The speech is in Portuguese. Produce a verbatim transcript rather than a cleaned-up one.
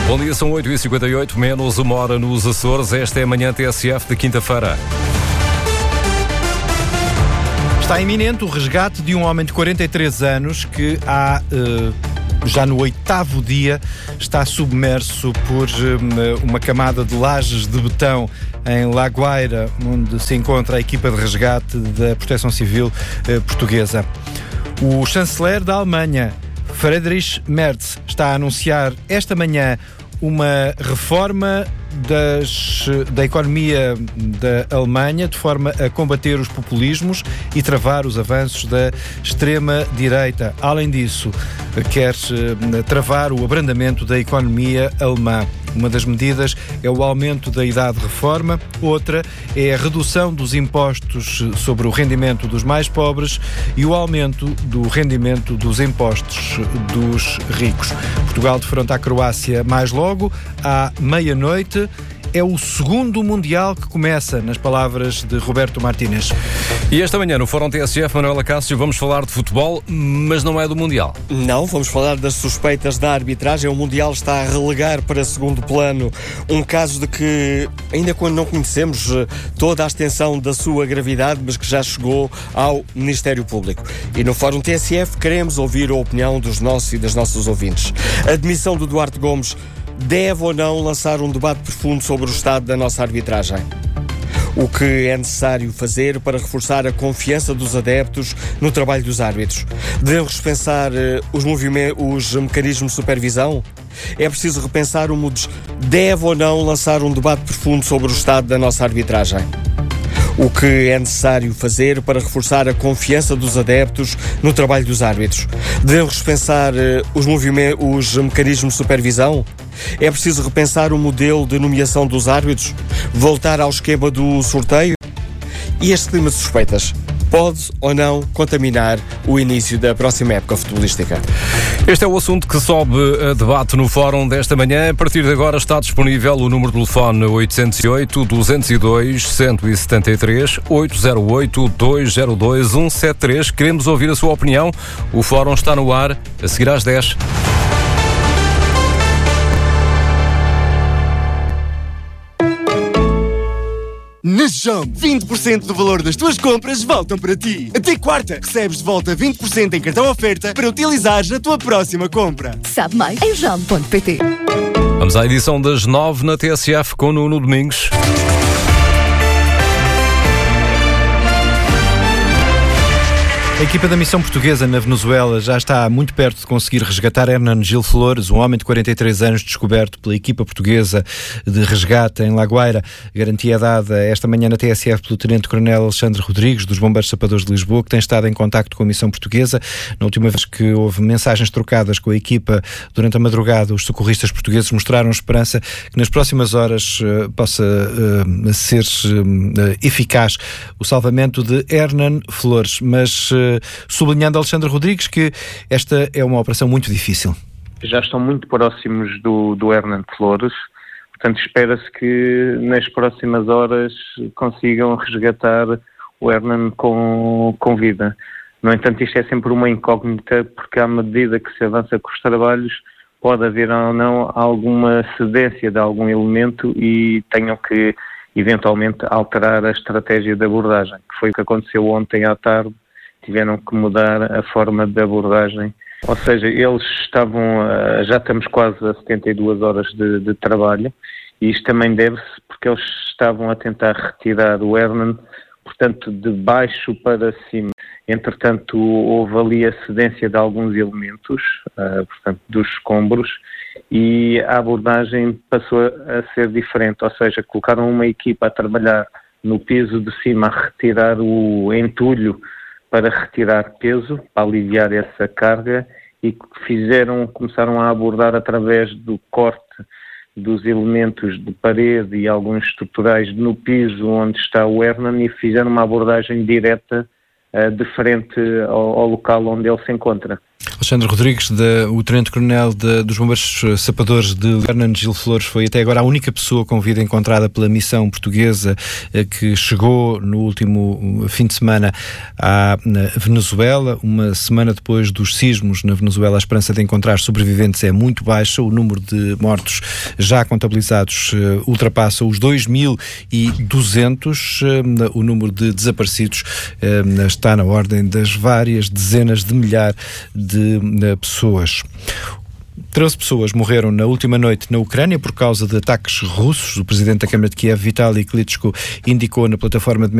Bom dia, são oito e cinquenta e oito, menos uma hora nos Açores. Esta é a manhã T S F de quinta-feira. Está iminente o resgate de um homem de quarenta e três anos que há, uh, já no oitavo dia, está submerso por uh, uma camada de lajes de betão em Lagoeira, onde se encontra a equipa de resgate da Proteção Civil uh, portuguesa. O chanceler da Alemanha, Friedrich Merz, está a anunciar esta manhã uma reforma das, da economia da Alemanha de forma a combater os populismos e travar os avanços da extrema-direita. Além disso, quer travar o abrandamento da economia alemã. Uma das medidas é o aumento da idade de reforma, outra é a redução dos impostos sobre o rendimento dos mais pobres e o aumento do rendimento dos impostos dos ricos. Portugal defronta a Croácia mais logo, à meia-noite. É o segundo Mundial que começa, nas palavras de Roberto Martínez. E esta manhã, no Fórum T S F, Manuela Cássio, vamos falar de futebol, mas não é do Mundial. Não, vamos falar das suspeitas da arbitragem. O Mundial está a relegar para segundo plano um caso de que, ainda quando não conhecemos toda a extensão da sua gravidade, mas que já chegou ao Ministério Público. E no Fórum T S F queremos ouvir a opinião dos nossos e das nossas ouvintes. A admissão do Duarte Gomes deve ou não lançar um debate profundo sobre o estado da nossa arbitragem? O que é necessário fazer para reforçar a confiança dos adeptos no trabalho dos árbitros? Devemos repensar uh, os, os mecanismos de supervisão? É preciso repensar o modus. Deve ou não lançar um debate profundo sobre o estado da nossa arbitragem? O que é necessário fazer para reforçar a confiança dos adeptos no trabalho dos árbitros? Devemos repensar uh, os, os mecanismos de supervisão? É preciso repensar o modelo de nomeação dos árbitros? Voltar ao esquema do sorteio? E este clima de suspeitas pode ou não contaminar o início da próxima época futebolística? Este é o assunto que sobe a debate no Fórum desta manhã. A partir de agora está disponível o número de telefone oito zero oito, dois zero dois, um sete três, oito zero oito, dois zero dois, um sete três. Queremos ouvir a sua opinião. O Fórum está no ar a seguir às dez. Na Job, vinte por cento do valor das tuas compras voltam para ti. Até quarta, recebes de volta vinte por cento em cartão oferta para utilizares na tua próxima compra. Sabe mais em job ponto pt. Vamos à edição das nove na T S F com Nuno Domingos. A equipa da missão portuguesa na Venezuela já está muito perto de conseguir resgatar Hernan Gil Flores, um homem de quarenta e três anos descoberto pela equipa portuguesa de resgate em Lagoeira. Garantia dada esta manhã na T S F pelo Tenente-Coronel Alexandre Rodrigues, dos Bombeiros Sapadores de Lisboa, que tem estado em contacto com a missão portuguesa. Na última vez que houve mensagens trocadas com a equipa durante a madrugada, os socorristas portugueses mostraram esperança que nas próximas horas uh, possa uh, ser uh, eficaz o salvamento de Hernan Flores. Mas uh, sublinhando Alexandre Rodrigues que esta é uma operação muito difícil. Já estão muito próximos do, do Hernan Flores, portanto espera-se que nas próximas horas consigam resgatar o Hernan com, com vida. No entanto, isto é sempre uma incógnita, porque à medida que se avança com os trabalhos pode haver ou não alguma cedência de algum elemento e tenham que eventualmente alterar a estratégia de abordagem, que foi o que aconteceu ontem à tarde. Tiveram que mudar a forma de abordagem. Ou seja, eles estavam, já estamos quase a setenta e duas horas de, de trabalho, e isto também deve-se porque eles estavam a tentar retirar o Hernan, portanto, de baixo para cima. Entretanto, houve ali a cedência de alguns elementos, uh, portanto, dos escombros, e a abordagem passou a ser diferente, ou seja, colocaram uma equipa a trabalhar no piso de cima, a retirar o entulho para retirar peso, para aliviar essa carga, e fizeram, começaram a abordar através do corte dos elementos de parede e alguns estruturais no piso onde está o Hernan, e fizeram uma abordagem direta uh, de frente ao, ao local onde ele se encontra. Alexandre Rodrigues, de, o tenente-coronel dos bombeiros sapadores de Fernando Gil Flores, foi até agora a única pessoa com vida encontrada pela missão portuguesa eh, que chegou no último fim de semana à Venezuela. Uma semana depois dos sismos na Venezuela, a esperança de encontrar sobreviventes é muito baixa. O número de mortos já contabilizados eh, ultrapassa os dois mil e duzentos. Eh, o número de desaparecidos eh, está na ordem das várias dezenas de milhares de de pessoas. treze pessoas morreram na última noite na Ucrânia por causa de ataques russos. O presidente da Câmara de Kiev, Vitaly Klitschko, indicou na plataforma de